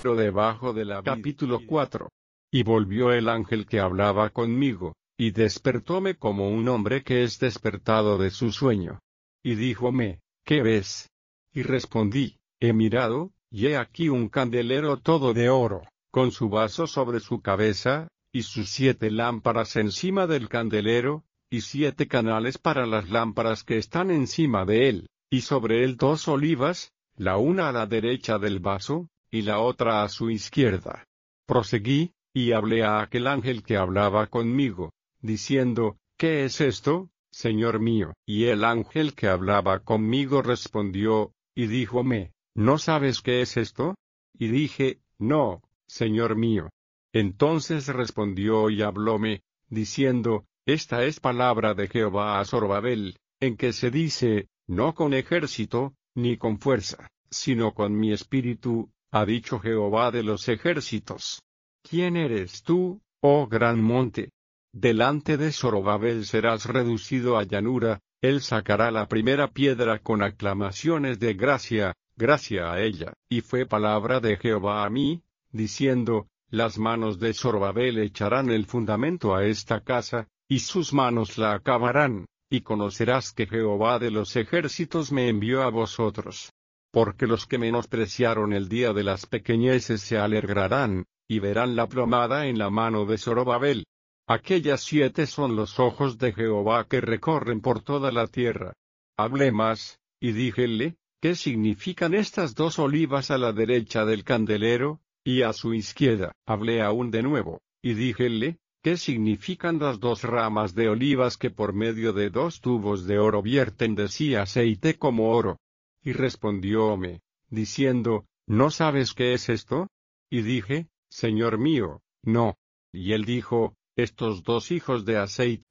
entró debajo de la vid. Capítulo 4. Y volvió el ángel que hablaba conmigo, y despertóme como un hombre que es despertado de su sueño. Y díjome, ¿qué ves? Y respondí, he mirado, y he aquí un candelero todo de oro, con su vaso sobre su cabeza, y sus 7 lámparas encima del candelero, y 7 canales para las lámparas que están encima de él, y sobre él 2 olivas, la una a la derecha del vaso, y la otra a su izquierda. Proseguí, y hablé a aquel ángel que hablaba conmigo, diciendo, ¿qué es esto, Señor mío? Y el ángel que hablaba conmigo respondió, y díjome, ¿no sabes qué es esto? Y dije, no, Señor mío. Entonces respondió y hablóme, diciendo, esta es palabra de Jehová a Zorobabel, en que se dice, no con ejército, ni con fuerza, sino con mi espíritu, ha dicho Jehová de los ejércitos. ¿Quién eres tú, oh gran monte? Delante de Zorobabel serás reducido a llanura, él sacará la primera piedra con aclamaciones de gracia, gracia a ella. Y fue palabra de Jehová a mí, diciendo, las manos de Zorobabel echarán el fundamento a esta casa, y sus manos la acabarán, y conocerás que Jehová de los ejércitos me envió a vosotros. Porque los que menospreciaron el día de las pequeñeces se alegrarán, y verán la plomada en la mano de Zorobabel. Aquellas 7 son los ojos de Jehová que recorren por toda la tierra. Hablé más, y díjele, ¿qué significan estas 2 olivas a la derecha del candelero, y a su izquierda? Hablé aún de nuevo, y díjele, ¿qué significan las 2 ramas de olivas que por medio de 2 tubos de oro vierten de sí aceite como oro? Y respondióme, diciendo, ¿no sabes qué es esto? Y dije, Señor mío, no. Y él dijo, estos 2 hijos de aceite